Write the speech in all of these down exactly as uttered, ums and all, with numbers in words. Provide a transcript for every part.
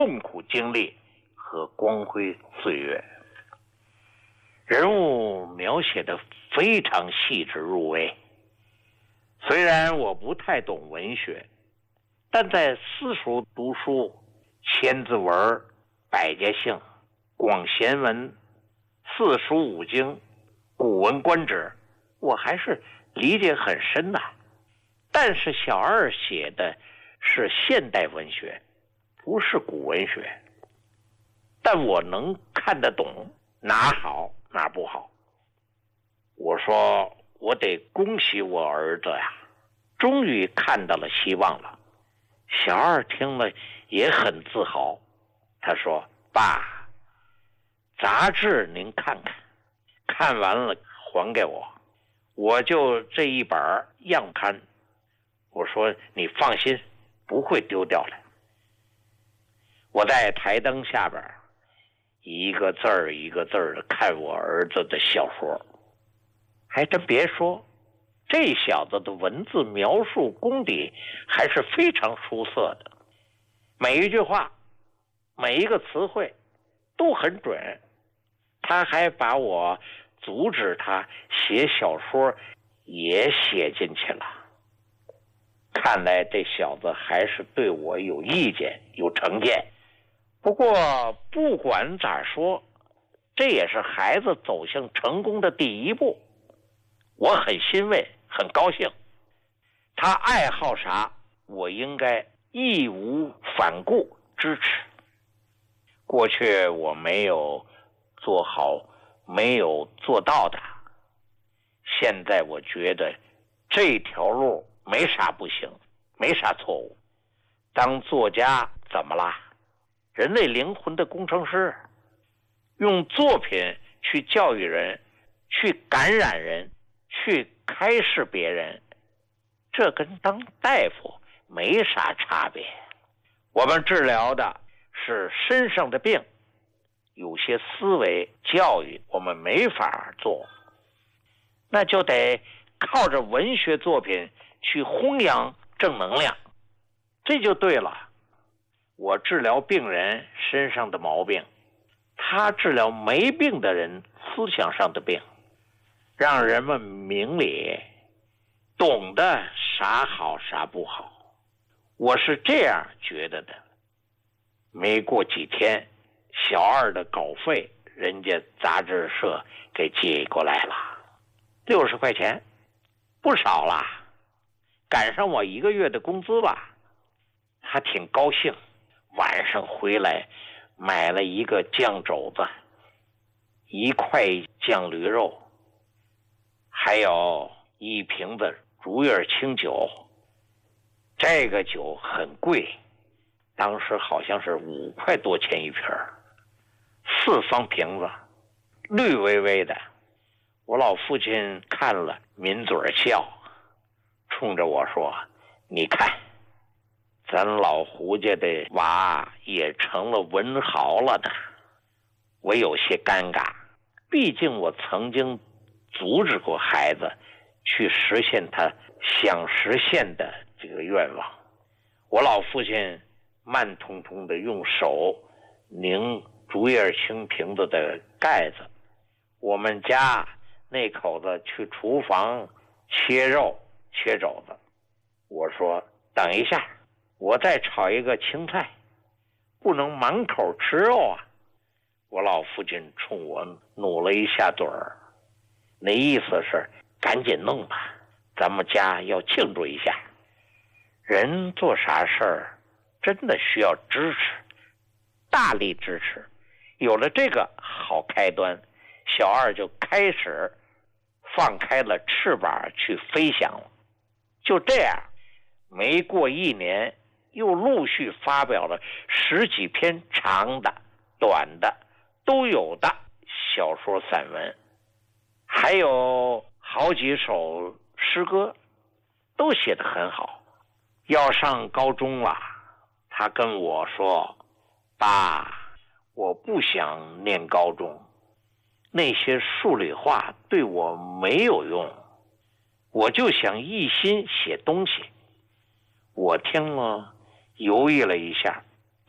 痛苦经历和光辉岁月。人物描写的非常细致入微。虽然我不太懂文学，但在私塾读书，千字文、百家姓、广贤文、四书五经、古文观止，我还是理解很深的。但是小二写的是现代文学，不是古文学，但我能看得懂哪好哪不好。我说我得恭喜我儿子呀，终于看到了希望了。小二听了也很自豪，他说：爸，杂志您看看，看完了还给我，我就这一本样刊。我说你放心，不会丢掉的。我在台灯下边一个字儿一个字儿的看我儿子的小说，还真别说，这小子的文字描述功底还是非常出色的，每一句话每一个词汇都很准。他还把我阻止他写小说也写进去了。看来这小子还是对我有意见有成见。不过不管咋说，这也是孩子走向成功的第一步，我很欣慰很高兴。他爱好啥，我应该义无反顾支持。过去我没有做好没有做到的，现在我觉得这条路没啥不行，没啥错误。当作家怎么啦？人类灵魂的工程师，用作品去教育人，去感染人，去开示别人，这跟当大夫没啥差别。我们治疗的是身上的病，有些思维教育我们没法做，那就得靠着文学作品去弘扬正能量，这就对了。我治疗病人身上的毛病，他治疗没病的人思想上的病，让人们明理，懂得啥好啥不好。我是这样觉得的。没过几天，小二的稿费人家杂志社给寄过来了，六十块钱，不少了，赶上我一个月的工资了。他挺高兴，晚上回来买了一个酱肘子，一块酱驴肉，还有一瓶子竹叶青酒。这个酒很贵，当时好像是五块多钱一瓶，四方瓶子，绿微微的。我老父亲看了抿嘴笑，冲着我说：你看，咱老胡家的娃也成了文豪了呢。我有些尴尬，毕竟我曾经阻止过孩子去实现他想实现的这个愿望。我老父亲慢通通的用手拧竹叶青瓶子的盖子，我们家那口子去厨房切肉切肘子。我说等一下，我再炒一个青菜，不能满口吃肉啊。我老父亲冲我努了一下嘴儿，那意思是赶紧弄吧，咱们家要庆祝一下。人做啥事儿真的需要支持，大力支持。有了这个好开端，小二就开始放开了翅膀去飞翔了。就这样，没过一年，又陆续发表了十几篇长的短的都有的小说散文，还有好几首诗歌，都写得很好。要上高中了，他跟我说：爸，我不想念高中，那些数理化对我没有用，我就想一心写东西。我听了犹豫了一下，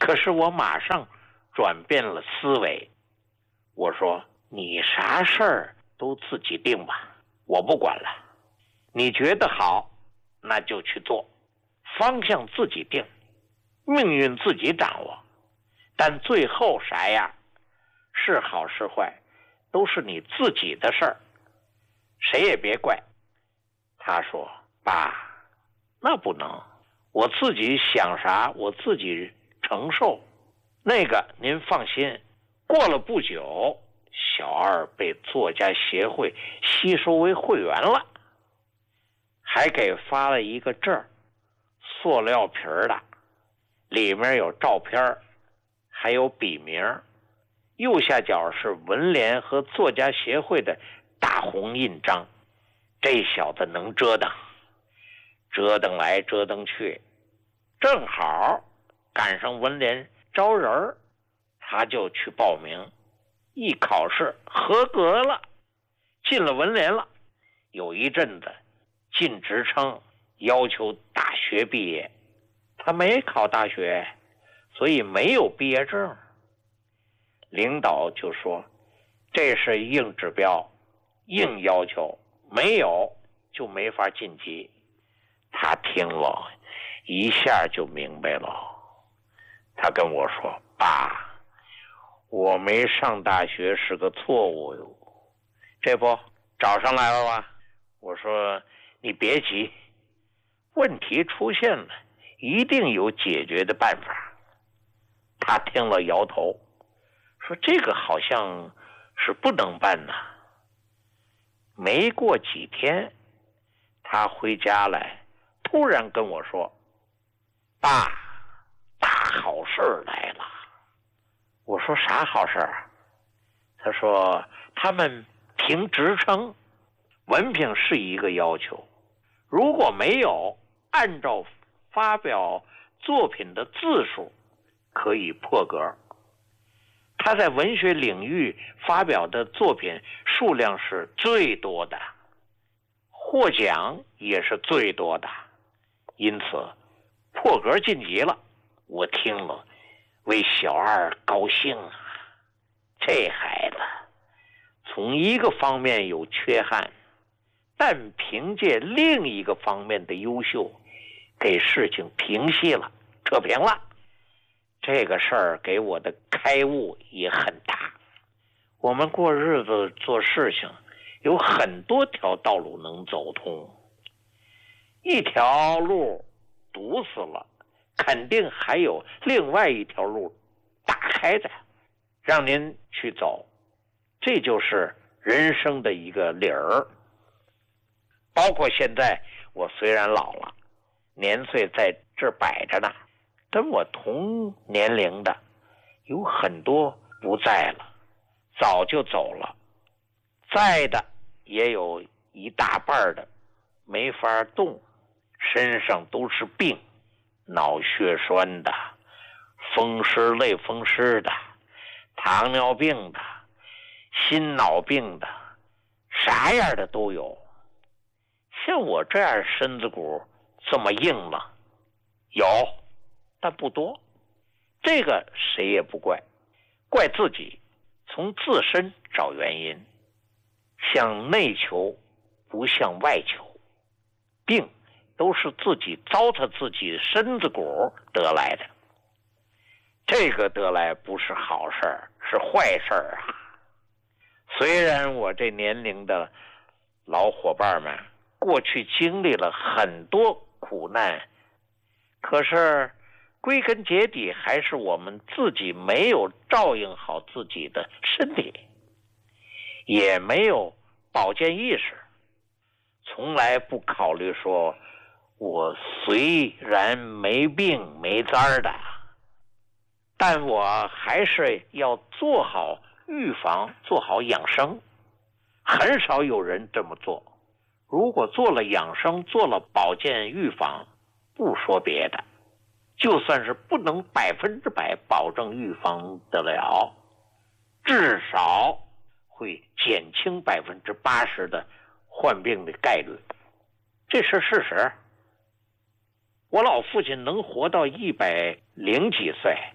可是我马上转变了思维，我说你啥事儿都自己定吧，我不管了，你觉得好那就去做，方向自己定，命运自己掌握，但最后啥样是好是坏都是你自己的事儿，谁也别怪。他说爸，那不能，我自己想啥我自己承受，那个您放心，过了不久小二被作家协会吸收为会员了，还给发了一个证，塑料皮的，里面有照片还有笔名，右下角是文联和作家协会的大红印章。这小子能折腾，折腾来折腾去，正好赶上文联招人，他就去报名，一考试合格了，进了文联了。有一阵子进职称要求大学毕业，他没考大学，所以没有毕业证。领导就说这是硬指标，硬要求，没有就没法晋级。他听了一下就明白了，他跟我说爸，我没上大学是个错误哟，这不找上来了吧？我说你别急，问题出现了一定有解决的办法。他听了摇头说这个好像是不能办呐。没过几天他回家来，突然跟我说爸，大好事来了。我说啥好事？他说他们评职称，文凭是一个要求，如果没有按照发表作品的字数可以破格。他在文学领域发表的作品数量是最多的，获奖也是最多的，因此破格晋级了。我听了为小二高兴啊，这孩子从一个方面有缺憾，但凭借另一个方面的优秀给事情平息了，扯平了。这个事儿给我的开悟也很大。我们过日子做事情有很多条道路能走通，一条路堵死了，肯定还有另外一条路打开的让您去走，这就是人生的一个理儿。包括现在我虽然老了，年岁在这儿摆着呢，跟我同年龄的有很多不在了，早就走了，在的也有一大半的没法动，身上都是病，脑血栓的，风湿类风湿的，糖尿病的，心脑病的，啥样的都有。像我这样身子骨这么硬了有，但不多，这个谁也不怪，怪自己从自身找原因，向内求不向外求，病都是自己糟蹋自己身子骨得来的，这个得来不是好事儿，是坏事儿啊。虽然我这年龄的老伙伴们过去经历了很多苦难，可是归根结底还是我们自己没有照应好自己的身体，也没有保健意识，从来不考虑说我虽然没病没灾的，但我还是要做好预防，做好养生。很少有人这么做，如果做了养生，做了保健预防，不说别的，就算是不能百分之百保证预防得了，至少会减轻百分之八十的患病的概率，这是事实。我老父亲能活到一百零几岁，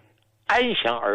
安详而